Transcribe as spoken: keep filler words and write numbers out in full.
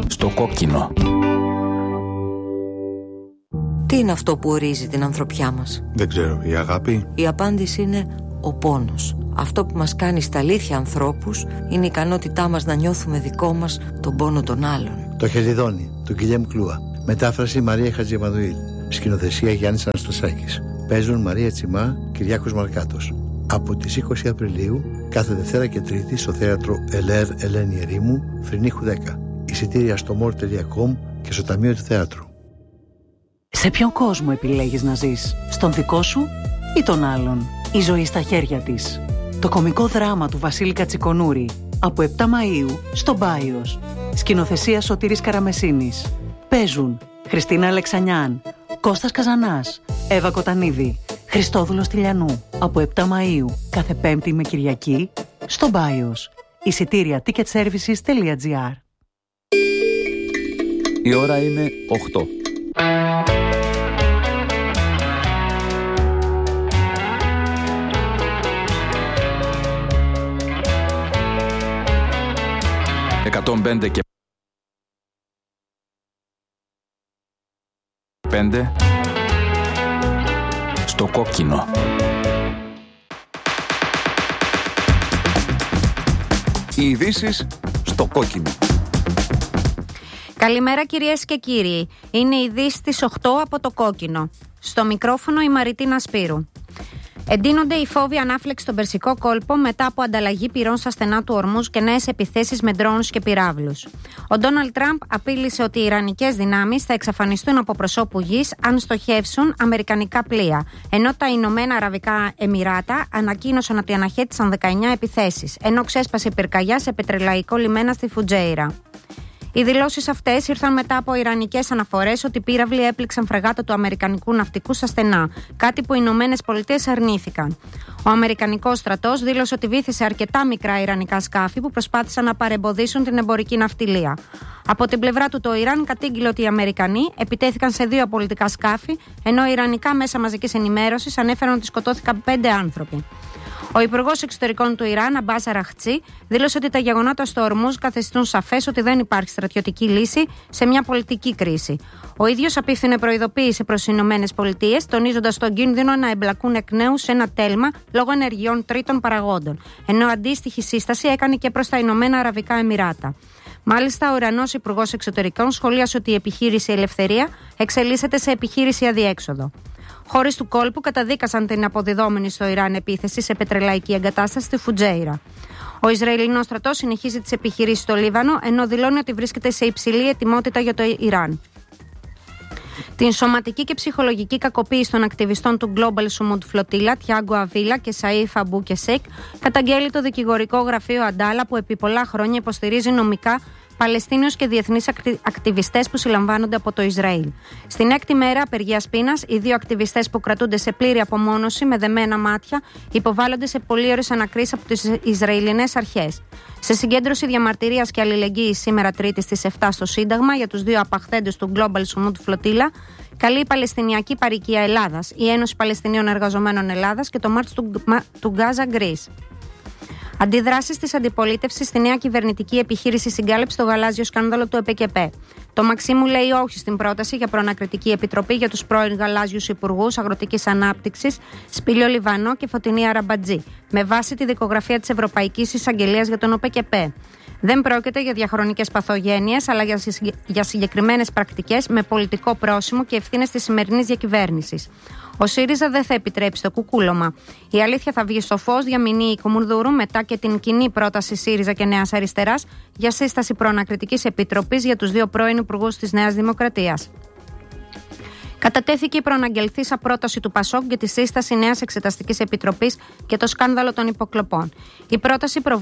Στο κόκκινο. Τι είναι αυτό που ορίζει την ανθρωπιά μας? Δεν ξέρω, η αγάπη? Η απάντηση είναι ο πόνος. Αυτό που μας κάνει στα αλήθεια ανθρώπους είναι η ικανότητά μας να νιώθουμε δικό μας τον πόνο των άλλων. Το Χελιδόνι, του Γκυλιέμ Κλούα. Μετάφραση Μαρία Χατζημανουήλ. Σκηνοθεσία Γιάννης Αναστασάκης. Παίζουν Μαρία Τσιμά, Κυριάκος Μαρκάτος. Από τις είκοσι Απριλίου, κάθε Δευτέρα και Τρίτη στο θέατρο Ελέρ Ελένη Ερήμου, Φρυνίχου δέκα. Εισιτήρια στο μορ τελεία κομ και στο Ταμείο του Θεάτρου. Σε ποιον κόσμο επιλέγεις να ζεις? Στον δικό σου ή τον άλλον? Η ζωή στα χέρια της. Το κωμικό δράμα του Βασίλη Κατσικονούρη. Από επτά Μαΐου στο Μπάιος. Σκηνοθεσία Σωτήρης Καραμεσίνης. Παίζουν Χριστίνα Αλεξανιάν, Κώστας Καζανάς, Εύα Κοτανίδη, Χριστόδουλος Τηλιανού. Από επτά Μαΐου κάθε Πέμπτη με Κυριακή στο Μπάιος. Εισιτήρια ticketservices τελεία gr. Η ώρα είναι οκτώ. εκατόν πέντε και πέντε στο κόκκινο. Οι ειδήσεις στο κόκκινο. Καλημέρα κυρίες και κύριοι. Είναι οι ειδήσεις στις οκτώ από το κόκκινο. Στο μικρόφωνο η Μαριτίνα Σπύρου. Εντείνονται οι φόβοι ανάφλεξη στον Περσικό κόλπο μετά από ανταλλαγή πυρών στα στενά του Ορμούζ και νέες επιθέσεις με ντρόουνς και πυράβλους. Ο Ντόναλντ Τραμπ απείλησε ότι οι ιρανικές δυνάμεις θα εξαφανιστούν από προσώπου γης αν στοχεύσουν αμερικανικά πλοία. Ενώ τα Ηνωμένα Αραβικά Εμιράτα ανακοίνωσαν ότι αναχέτησαν δεκαεννιά επιθέσεις, ενώ ξέσπασε πυρκαγιά σε πετρελαϊκό λιμένα στη Φουτζέιρα. Οι δηλώσεις αυτές ήρθαν μετά από ιρανικές αναφορές ότι πύραυλοι έπληξαν φρεγάτα του αμερικανικού ναυτικού στα στενά, κάτι που οι Ηνωμένες Πολιτείες αρνήθηκαν. Ο αμερικανικός στρατός δήλωσε ότι βύθισε αρκετά μικρά ιρανικά σκάφη που προσπάθησαν να παρεμποδίσουν την εμπορική ναυτιλία. Από την πλευρά του, το Ιράν κατήγγειλε ότι οι Αμερικανοί επιτέθηκαν σε δύο πολιτικά σκάφη, ενώ ιρανικά μέσα μαζικής ενημέρωσης ανέφεραν ότι σκοτώθηκαν πέντε άνθρωποι. Ο Υπουργός Εξωτερικών του Ιράν, Αμπάς Αραχτσί, δήλωσε ότι τα γεγονότα στο Ορμούζ καθιστούν σαφές ότι δεν υπάρχει στρατιωτική λύση σε μια πολιτική κρίση. Ο ίδιος απίφθινε προειδοποίηση προς τις Ηνωμένες Πολιτείες, τονίζοντας τον κίνδυνο να εμπλακούν εκ νέου σε ένα τέλμα λόγω ενεργειών τρίτων παραγόντων, ενώ αντίστοιχη σύσταση έκανε και προς τα Ηνωμένα Αραβικά Εμιράτα. Μάλιστα, ο Ιρανός Υπουργός Εξωτερικών σχολίασε ότι η επιχείρηση Ελευθερία εξελίσσεται σε επιχείρηση αδιέξοδο. Χώρες του κόλπου καταδίκασαν την αποδιδόμενη στο Ιράν επίθεση σε πετρελαϊκή εγκατάσταση στη Φουτζέιρα. Ο Ισραηλινός στρατός συνεχίζει τις επιχειρήσεις στο Λίβανο, ενώ δηλώνει ότι βρίσκεται σε υψηλή ετοιμότητα για το Ιράν. Την σωματική και ψυχολογική κακοποίηση των ακτιβιστών του Global Sumud Flotilla, Τιάγκο Αβίλα και Σαΐφ Αμπού Κεσέκ, καταγγέλει το δικηγορικό γραφείο Αντάλα, που επί πολλά χρόνια υποστηρίζει νομικά Παλαιστίνιους και διεθνείς ακτιβιστές που συλλαμβάνονται από το Ισραήλ. Στην έκτη μέρα απεργίας πείνας, οι δύο ακτιβιστές που κρατούνται σε πλήρη απομόνωση με δεμένα μάτια υποβάλλονται σε πολύωρες ανακρίσεις από τις Ισραηλινές αρχές. Σε συγκέντρωση διαμαρτυρίας και αλληλεγγύης σήμερα Τρίτη στις επτά στο Σύνταγμα για τους δύο απαχθέντες του Global Sumud Flotilla, καλεί η Παλαιστινιακή Παροικία Ελλάδας, η Ένωση Παλαιστινίων Εργαζομένων Ελλάδας και το Μάρτς του, του Γκάζα Γκρίς. Αντιδράσεις της αντιπολίτευσης στη νέα κυβερνητική επιχείρηση συγκάλυψη στο γαλάζιο σκάνδαλο του ΕΠΕΚΕΠΕ. Το Μαξίμου λέει όχι στην πρόταση για προανακριτική επιτροπή για τους πρώην γαλάζιους υπουργούς αγροτικής ανάπτυξης Σπήλιο Λιβανό και Φωτεινή Αραμπατζή, με βάση τη δικογραφία της Ευρωπαϊκής Εισαγγελίας για τον ΟΠΕΚΕΠΕ. Δεν πρόκειται για διαχρονικές παθογένειες, αλλά για συγκεκριμένες πρακτικές με πολιτικό πρόσημο και ευθύνες της σημερινής διακυβέρνησης. Ο ΣΥΡΙΖΑ δεν θα επιτρέψει το κουκούλωμα. Η αλήθεια θα βγει στο φως, διαμηνύει η Κομουνδούρου μετά και την κοινή πρόταση ΣΥΡΙΖΑ και Νέας Αριστεράς για σύσταση προανακριτικής επιτροπής για τους δύο πρώην υπουργούς της Νέας Δημοκρατίας. Κατατέθηκε η προαναγγελθήσα πρόταση του ΠΑΣΟΚ για τη σύσταση νέας εξεταστικής επιτροπής και το σκάνδαλο των υποκλοπών. Η πρόταση προβλέπει